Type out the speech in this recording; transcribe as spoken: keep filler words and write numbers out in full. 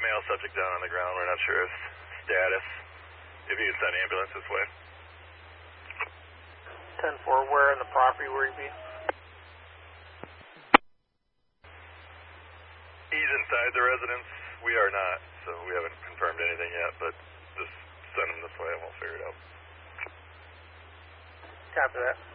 a male subject down on the ground. We're not sure his status. If you could send an ambulance this way. ten four, where in the property will he be? He's inside the residence. We are not, so we haven't confirmed anything yet, but just send him this way and we'll figure it out. Copy that.